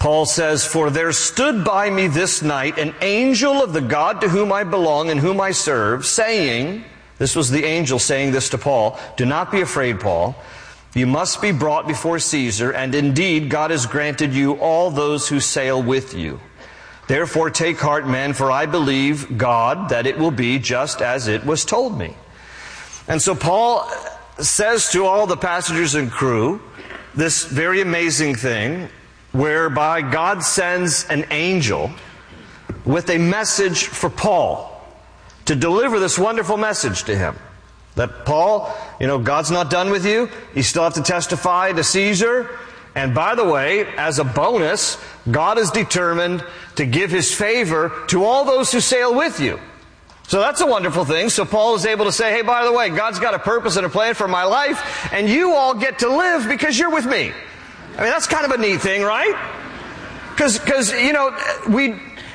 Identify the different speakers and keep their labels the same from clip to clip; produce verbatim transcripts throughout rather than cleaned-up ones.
Speaker 1: Paul says, "For there stood by me this night an angel of the God to whom I belong and whom I serve, saying," this was the angel saying this to Paul, "Do not be afraid, Paul. You must be brought before Caesar, and indeed God has granted you all those who sail with you. Therefore take heart, men, for I believe God that it will be just as it was told me." And so Paul says to all the passengers and crew this very amazing thing, whereby God sends an angel with a message for Paul to deliver this wonderful message to him. That Paul, you know, God's not done with you. You still have to testify to Caesar. And by the way, as a bonus, God is determined to give His favor to all those who sail with you. So that's a wonderful thing. So Paul is able to say, hey, by the way, God's got a purpose and a plan for my life, and you all get to live because you're with me. I mean, that's kind of a neat thing, right? Because, because you know, we,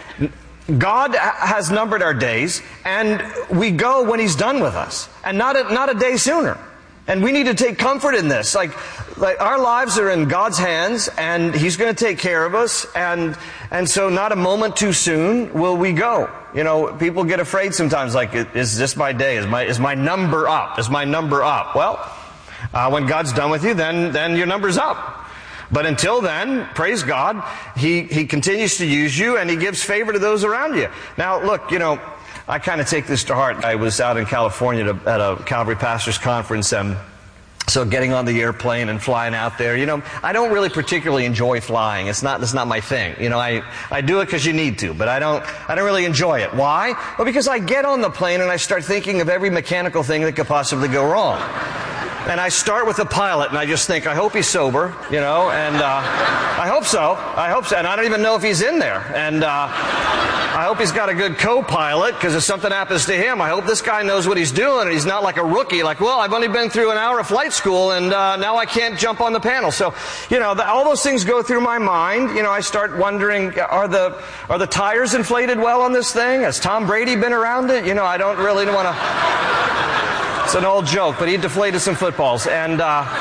Speaker 1: God has numbered our days, and we go when He's done with us, and not a, not a day sooner. And we need to take comfort in this. Like, like our lives are in God's hands, and He's going to take care of us, and and so not a moment too soon will we go. You know, people get afraid sometimes, like, is this my day? Is my is my number up? Is my number up? Well, uh, when God's done with you, then then your number's up. But until then, praise God, He He continues to use you, and He gives favor to those around you. Now, look, you know, I kind of take this to heart. I was out in California to, at a Calvary Pastors Conference, and so getting on the airplane and flying out there, you know, I don't really particularly enjoy flying. It's not, it's not my thing. You know, I, I do it because you need to, but I don't, I don't really enjoy it. Why? Well, because I get on the plane and I start thinking of every mechanical thing that could possibly go wrong. And I start with the pilot, and I just think, I hope he's sober, you know, and uh, I hope so. I hope so. And I don't even know if he's in there. And uh, I hope he's got a good co-pilot, because if something happens to him, I hope this guy knows what he's doing, and he's not like a rookie, like, well, I've only been through an hour of flight school, and uh, now I can't jump on the panel. So, you know, the, all those things go through my mind. You know, I start wondering, are the are the tires inflated well on this thing? Has Tom Brady been around it? You know, I don't really want to... It's an old joke, but he deflated some footballs, and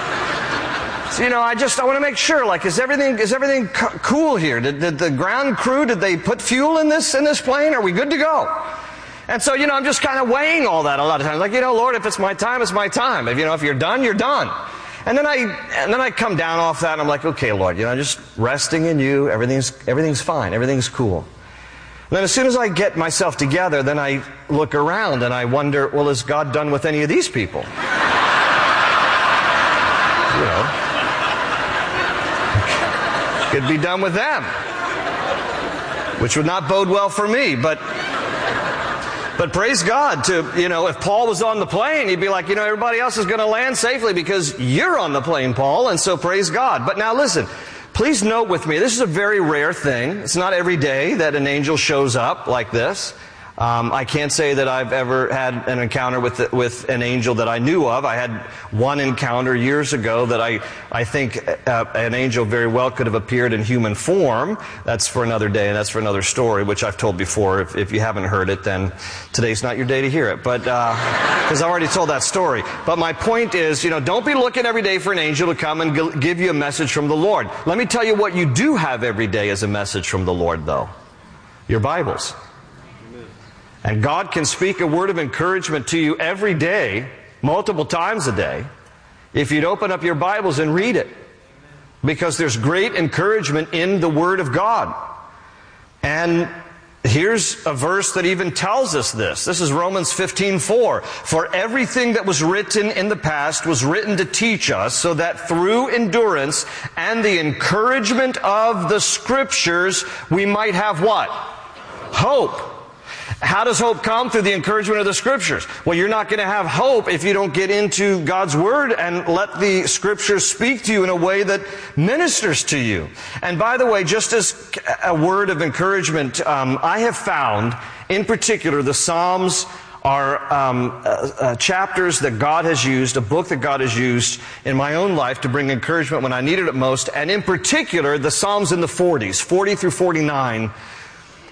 Speaker 1: uh, so, you know, I just I want to make sure. Like, is everything is everything co- cool here? Did, did the ground crew did they put fuel in this in this plane? Are we good to go? And so, you know, I'm just kind of weighing all that a lot of times. Like, you know, Lord, if it's my time, it's my time. If you know, if you're done, you're done. And then I and then I come down off that, and I'm like, okay, Lord, you know, just resting in You. Everything's everything's fine. Everything's cool. And then as soon as I get myself together, then I look around and I wonder, well, is God done with any of these people? You know, could be done with them, which would not bode well for me. But but praise God, to, you know, if Paul was on the plane, he'd be like, you know, everybody else is going to land safely because you're on the plane, Paul, and so praise God. But now listen. Please note with me, this is a very rare thing. It's not every day that an angel shows up like this. Um, I can't say that I've ever had an encounter with the, with an angel that I knew of. I had one encounter years ago that I I think uh, an angel very well could have appeared in human form. That's for another day, and that's for another story, which I've told before. If, if you haven't heard it, then today's not your day to hear it. But because uh, I've already told that story. But my point is, you know, don't be looking every day for an angel to come and g- give you a message from the Lord. Let me tell you what you do have every day as a message from the Lord, though. Your Bibles. And God can speak a word of encouragement to you every day, multiple times a day, if you'd open up your Bibles and read it. Because there's great encouragement in the Word of God. And here's a verse that even tells us this. This is Romans fifteen four. For everything that was written in the past was written to teach us, so that through endurance and the encouragement of the Scriptures, we might have what? Hope. How does hope come? Through the encouragement of the Scriptures. Well, you're not going to have hope if you don't get into God's Word and let the Scriptures speak to you in a way that ministers to you. And by the way, just as a word of encouragement, um, I have found, in particular, the Psalms are um, uh, uh, chapters that God has used, a book that God has used in my own life to bring encouragement when I needed it most. And in particular, the Psalms in the forties, forty through forty-nine,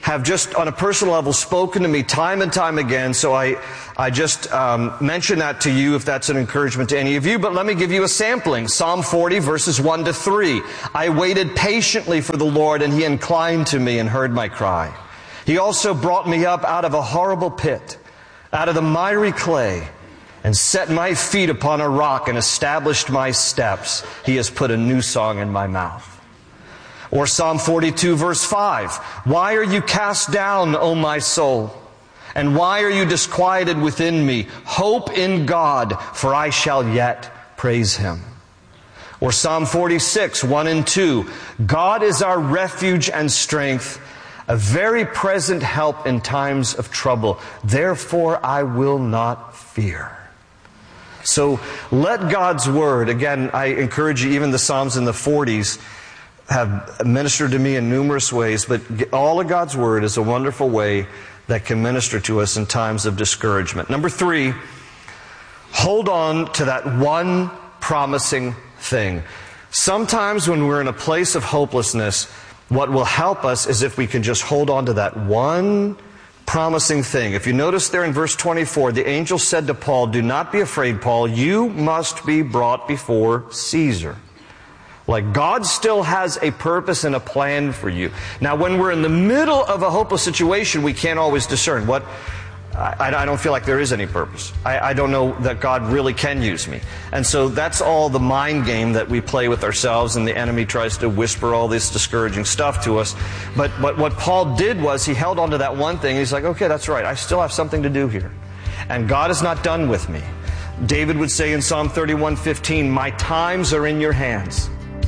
Speaker 1: have just on a personal level spoken to me time and time again. So I, I just um, mention that to you if that's an encouragement to any of you. But let me give you a sampling. Psalm forty, verses one to three. I waited patiently for the Lord, and He inclined to me and heard my cry. He also brought me up out of a horrible pit, out of the miry clay, and set my feet upon a rock and established my steps. He has put a new song in my mouth. Or Psalm forty-two, verse five. Why are you cast down, O my soul? And why are you disquieted within me? Hope in God, for I shall yet praise Him. Or Psalm forty-six, one and two. God is our refuge and strength, a very present help in times of trouble. Therefore I will not fear. So let God's Word, again, I encourage you, even the Psalms in the forties have ministered to me in numerous ways, but all of God's Word is a wonderful way that can minister to us in times of discouragement. Number three, hold on to that one promising thing. Sometimes when we're in a place of hopelessness, what will help us is if we can just hold on to that one promising thing. If you notice there in verse twenty-four, the angel said to Paul, do not be afraid, Paul. You must be brought before Caesar. Like God still has a purpose and a plan for you. Now, when we're in the middle of a hopeless situation, we can't always discern what. I, I don't feel like there is any purpose. I, I don't know that God really can use me. And so that's all the mind game that we play with ourselves, and the enemy tries to whisper all this discouraging stuff to us. But, but what Paul did was he held on to that one thing. He's like, okay, that's right. I still have something to do here. And God is not done with me. David would say in Psalm thirty-one fifteen, my times are in your hands.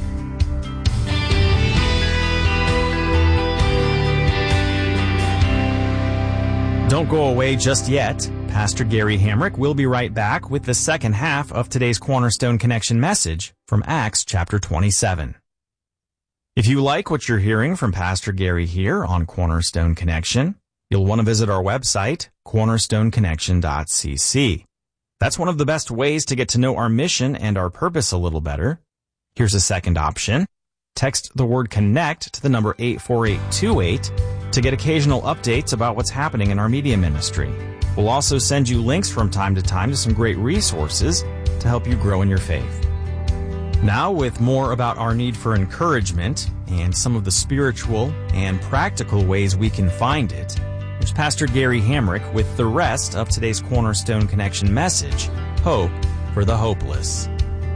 Speaker 2: Don't go away just yet. Pastor Gary Hamrick will be right back with the second half of today's Cornerstone Connection message from Acts chapter twenty-seven. If you like what you're hearing from Pastor Gary here on Cornerstone Connection, you'll want to visit our website, cornerstone connection dot c c. That's one of the best ways to get to know our mission and our purpose a little better. Here's a second option. Text the word CONNECT to the number eight four eight two eight to get occasional updates about what's happening in our media ministry. We'll also send you links from time to time to some great resources to help you grow in your faith. Now, with more about our need for encouragement and some of the spiritual and practical ways we can find it, here's Pastor Gary Hamrick with the rest of today's Cornerstone Connection message, Hope for the Hopeless.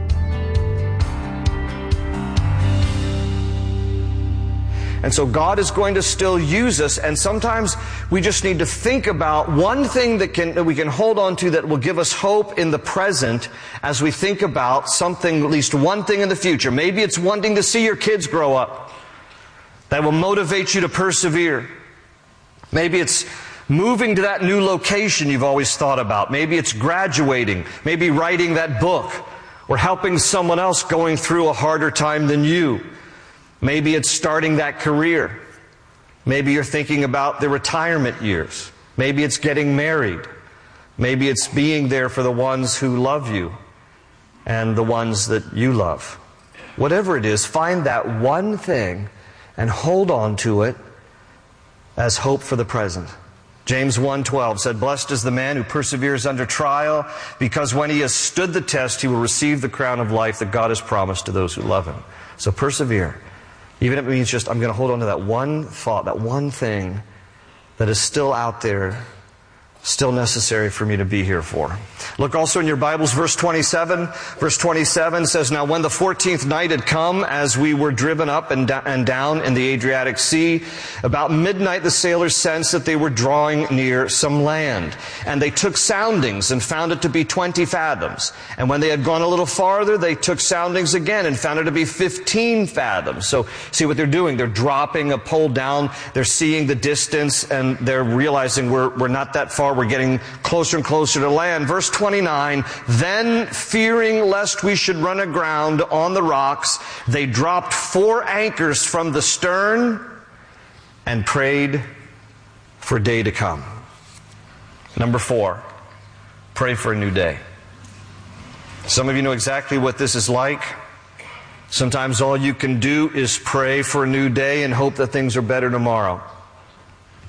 Speaker 1: And so God is going to still use us, and sometimes we just need to think about one thing that can that we can hold on to that will give us hope in the present as we think about something, at least one thing in the future. Maybe it's wanting to see your kids grow up. That will motivate you to persevere. Maybe it's moving to that new location you've always thought about. Maybe it's graduating. Maybe writing that book, or helping someone else going through a harder time than you. Maybe it's starting that career. Maybe you're thinking about the retirement years. Maybe it's getting married. Maybe it's being there for the ones who love you and the ones that you love. Whatever it is, find that one thing and hold on to it as hope for the present. James one twelve said, blessed is the man who perseveres under trial, because when he has stood the test, he will receive the crown of life that God has promised to those who love Him. So persevere. Even if it means just, I'm going to hold on to that one thought, that one thing that is still out there, still necessary for me to be here for. Look also in your Bibles, verse twenty-seven. Verse twenty-seven says, now when the fourteenth night had come, as we were driven up and, da- and down in the Adriatic Sea, about midnight the sailors sensed that they were drawing near some land. And they took soundings and found it to be twenty fathoms. And when they had gone a little farther, they took soundings again and found it to be fifteen fathoms. So see what they're doing. They're dropping a pole down. They're seeing the distance, and they're realizing we're, we're not that far. We're getting closer and closer to land. Verse twenty-nine, then fearing lest we should run aground on the rocks, they dropped four anchors from the stern and prayed for day to come. Number four, pray for a new day. Some of you know exactly what this is like. Sometimes all you can do is pray for a new day and hope that things are better tomorrow.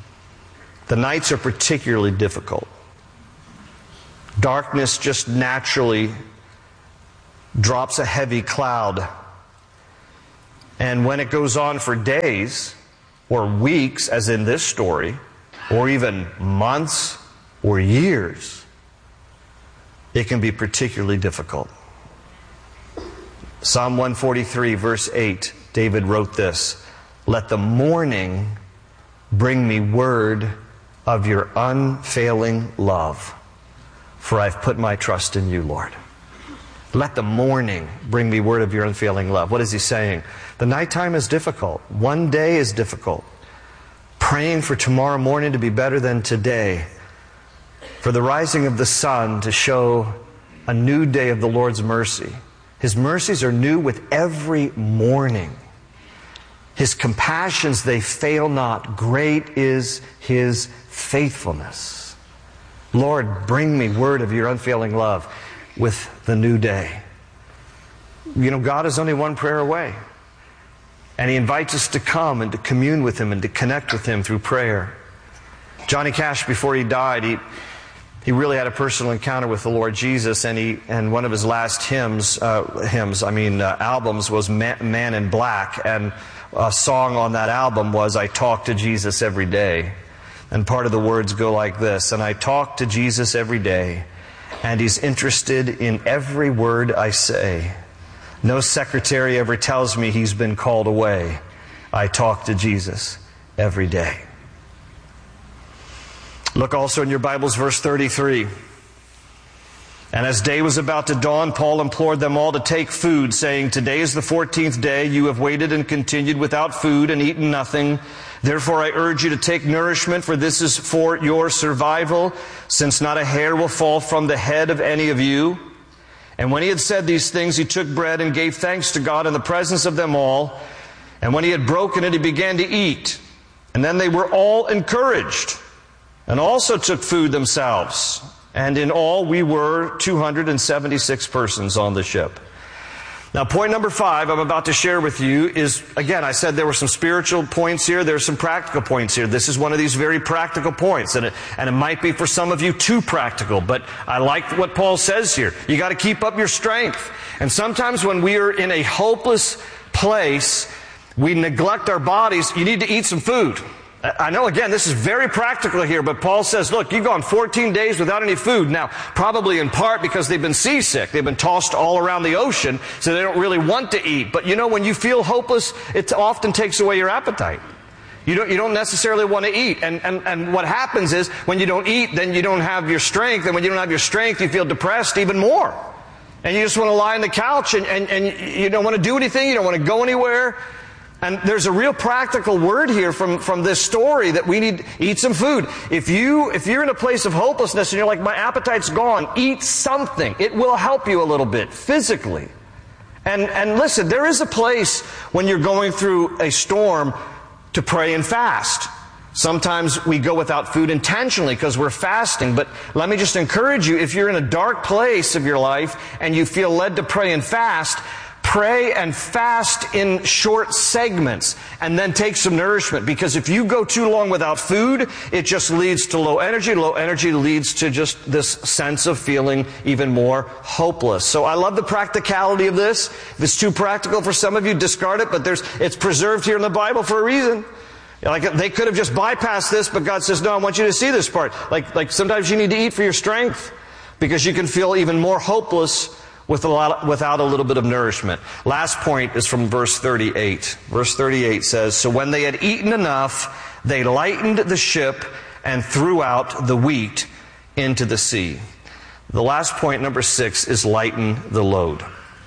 Speaker 1: The nights are particularly difficult. Darkness just naturally drops a heavy cloud. And when it goes on for days or weeks, as in this story, or even months or years, it can be particularly difficult. Psalm one forty-three, verse eight, David wrote this, "Let the morning bring me word of your unfailing love, for I've put my trust in you, Lord." Let the morning bring me word of your unfailing love. What is he saying? The nighttime is difficult. One day is difficult. Praying for tomorrow morning to be better than today. For the rising of the sun to show a new day of the Lord's mercy. His mercies are new with every morning. His compassions, they fail not. Great is His faithfulness. Lord, bring me word of your unfailing love with the new day. You know, God is only one prayer away. And He invites us to come and to commune with Him and to connect with Him through prayer. Johnny Cash, before he died, he he really had a personal encounter with the Lord Jesus, and he and one of his last hymns, uh, hymns, I mean uh, albums, was Man, Man in Black, and a song on that album was "I Talk to Jesus Every Day," and part of the words go like this: "And I talk to Jesus every day, and He's interested in every word I say. No secretary ever tells me he's been called away. I talk to Jesus every day." Look also in your Bibles, verse thirty-three. "And as day was about to dawn, Paul implored them all to take food, saying, 'Today is the fourteenth day. You have waited and continued without food and eaten nothing. Therefore I urge you to take nourishment, for this is for your survival, since not a hair will fall from the head of any of you.' And when he had said these things, he took bread and gave thanks to God in the presence of them all. And when he had broken it, he began to eat. And then they were all encouraged, and also took food themselves. And in all we were two hundred seventy-six persons on the ship." Now, point number five I'm about to share with you is, again, I said there were some spiritual points here, there are some practical points here. This is one of these very practical points, and it, and it might be for some of you too practical, but I like what Paul says here. You got to keep up your strength. And sometimes when we are in a hopeless place, we neglect our bodies. You need to eat some food. I know, again, this is very practical here, but Paul says, look, you've gone fourteen days without any food. Now, probably in part because they've been seasick. They've been tossed all around the ocean, so they don't really want to eat. But you know, when you feel hopeless, it often takes away your appetite. You don't, you don't necessarily want to eat. And, and, and what happens is, when you don't eat, then you don't have your strength. And when you don't have your strength, you feel depressed even more. And you just want to lie on the couch, and, and, and you don't want to do anything. You don't want to go anywhere. And there's a real practical word here from, from this story that we need to eat some food. If you, if you're in a place of hopelessness and you're like, my appetite's gone, eat something. It will help you a little bit physically. And, and listen, there is a place when you're going through a storm to pray and fast. Sometimes we go without food intentionally because we're fasting. But let me just encourage you, if you're in a dark place of your life and you feel led to pray and fast, pray and fast in short segments and then take some nourishment. Because if you go too long without food, it just leads to low energy. Low energy leads to just this sense of feeling even more hopeless. So I love the practicality of this. If it's too practical for some of you, discard it. But there's, it's preserved here in the Bible for a reason. Like, they could have just bypassed this, but God says, no, I want you to see this part. Like, like sometimes you need to eat for your strength because you can feel even more hopeless with a lot, without a little bit of nourishment. Last point is from verse thirty-eight. Verse thirty-eight says, "So when they had eaten enough, they lightened the ship and threw out the wheat into the sea." The last point, number six, is lighten the load.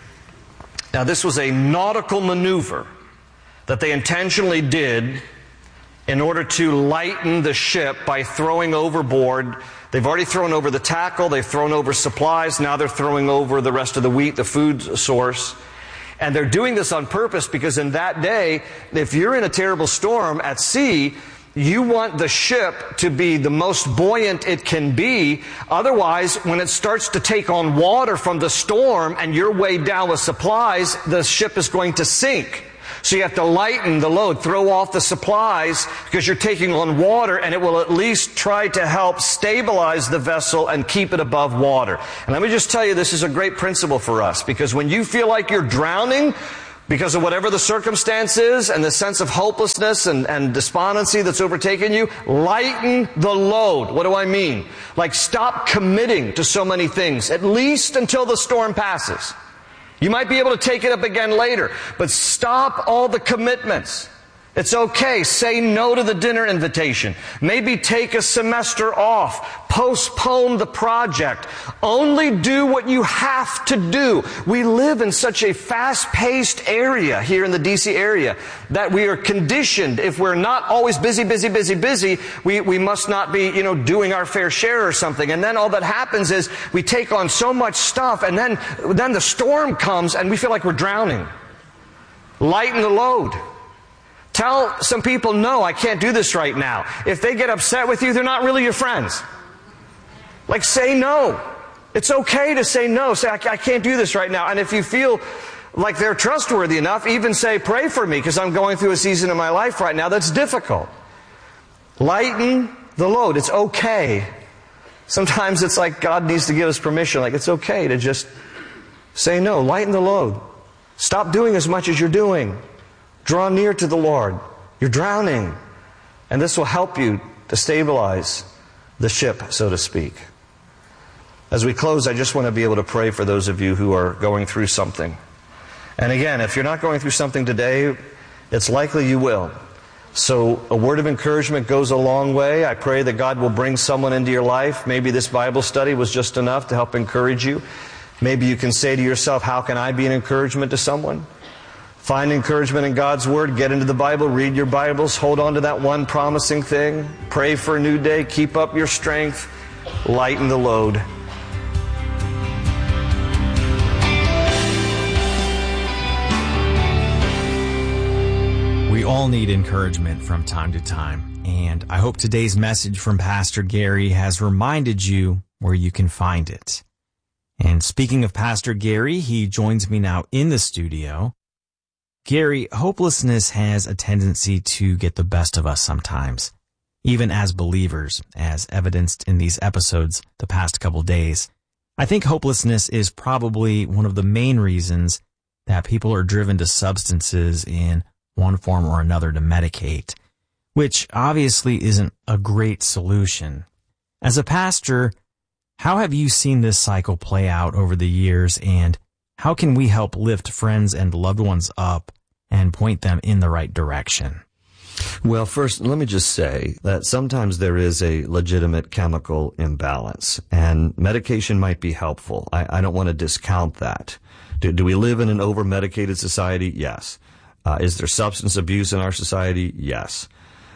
Speaker 1: Now, this was a nautical maneuver that they intentionally did in order to lighten the ship by throwing overboard. They've already thrown over the tackle, they've thrown over supplies, now they're throwing over the rest of the wheat, the food source. And they're doing this on purpose because in that day, if you're in a terrible storm at sea, you want the ship to be the most buoyant it can be. Otherwise, when it starts to take on water from the storm and you're weighed down with supplies, the ship is going to sink. So you have to lighten the load, throw off the supplies, because you're taking on water, and it will at least try to help stabilize the vessel and keep it above water. And let me just tell you, this is a great principle for us, because when you feel like you're drowning because of whatever the circumstance is and the sense of hopelessness and, and despondency that's overtaken you, lighten the load. What do I mean? Like, stop committing to so many things, at least until the storm passes. You might be able to take it up again later, but stop all the commitments. It's okay. Say no to the dinner invitation. Maybe take a semester off. Postpone the project. Only do what you have to do. We live in such a fast-paced area here in the D C area that we are conditioned. If we're not always busy, busy, busy, busy, we, we must not be, you know, doing our fair share or something. And then all that happens is we take on so much stuff, and then, then the storm comes and we feel like we're drowning. Lighten the load. Tell some people, no, I can't do this right now. If they get upset with you, they're not really your friends. Like, say no. It's okay to say no. Say, I, I can't do this right now. And if you feel like they're trustworthy enough, even say, pray for me, because I'm going through a season in my life right now that's difficult. Lighten the load. It's okay. Sometimes it's like God needs to give us permission. Like, it's okay to just say no. Lighten the load. Stop doing as much as you're doing. Draw near to the Lord. You're drowning. And this will help you to stabilize the ship, so to speak. As we close, I just want to be able to pray for those of you who are going through something. And again, if you're not going through something today, it's likely you will. So a word of encouragement goes a long way. I pray that God will bring someone into your life. Maybe this Bible study was just enough to help encourage you. Maybe you can say to yourself, how can I be an encouragement to someone? Find encouragement in God's Word. Get into the Bible. Read your Bibles. Hold on to that one promising thing. Pray for a new day. Keep up your strength. Lighten the load.
Speaker 2: We all need encouragement from time to time, and I hope today's message from Pastor Gary has reminded you where you can find it. And speaking of Pastor Gary, he joins me now in the studio. Gary, hopelessness has a tendency to get the best of us sometimes, even as believers, as evidenced in these episodes the past couple days. I think hopelessness is probably one of the main reasons that people are driven to substances in one form or another to medicate, which obviously isn't a great solution. As a pastor, how have you seen this cycle play out over the years, and how can we help lift friends and loved ones up and point them in the right direction?
Speaker 1: Well, first, let me just say that sometimes there is a legitimate chemical imbalance, and medication might be helpful. I, I don't want to discount that. Do, do we live in an over-medicated society? Yes. Uh, is there substance abuse in our society? Yes.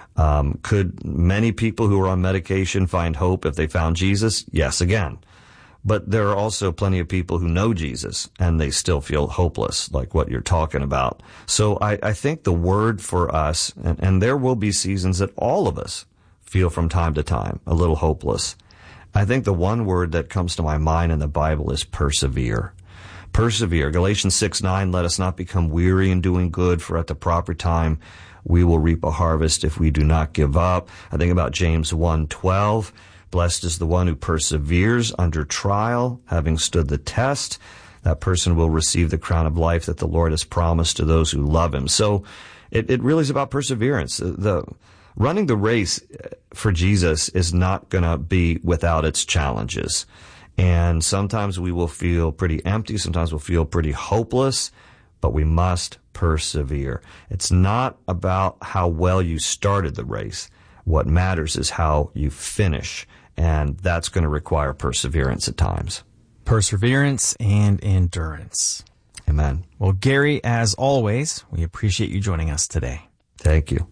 Speaker 1: Um, could many people who are on medication find hope if they found Jesus? Yes, again. But there are also plenty of people who know Jesus and they still feel hopeless, like what you're talking about. So I, I think the word for us, and, and there will be seasons that all of us feel from time to time a little hopeless. I think the one word that comes to my mind in the Bible is persevere. Persevere. Galatians six nine, let us not become weary in doing good, for at the proper time we will reap a harvest if we do not give up. I think about James one twelve. Blessed is the one who perseveres under trial, having stood the test. That person will receive the crown of life that the Lord has promised to those who love him. So it, it really is about perseverance. The running the race for Jesus is not going to be without its challenges. And sometimes we will feel pretty empty. Sometimes we'll feel pretty hopeless, but we must persevere. It's not about how well you started the race. What matters is how you finish, and that's going to require perseverance at times.
Speaker 2: Perseverance and endurance.
Speaker 1: Amen.
Speaker 2: Well, Gary, as always, we appreciate you joining us today.
Speaker 1: Thank you.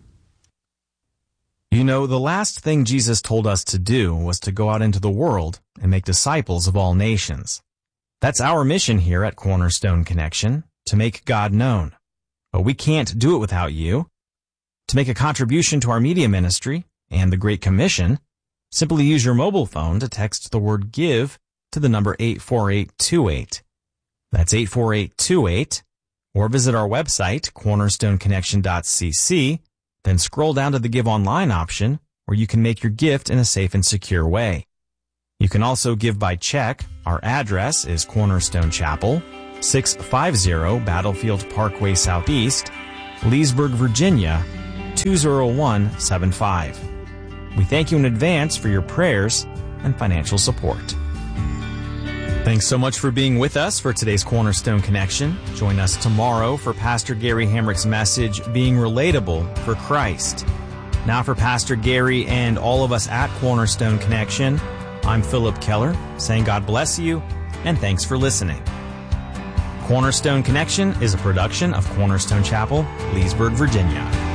Speaker 2: You know, the last thing Jesus told us to do was to go out into the world and make disciples of all nations. That's our mission here at Cornerstone Connection, to make God known. But we can't do it without you. To make a contribution to our media ministry and the Great Commission, simply use your mobile phone to text the word GIVE to the number eight four eight two eight. That's eight four eight two eight, or visit our website, cornerstone connection dot c c, then scroll down to the Give Online option, where you can make your gift in a safe and secure way. You can also give by check. Our address is Cornerstone Chapel, six fifty Battlefield Parkway Southeast, Leesburg, Virginia, two zero one seven five. We thank you in advance for your prayers and financial support. Thanks so much for being with us for today's Cornerstone Connection. Join us tomorrow for Pastor Gary Hamrick's message, Being Relatable for Christ. Now for Pastor Gary and all of us at Cornerstone Connection, I'm Philip Keller, saying God bless you and thanks for listening. Cornerstone Connection is a production of Cornerstone Chapel, Leesburg, Virginia.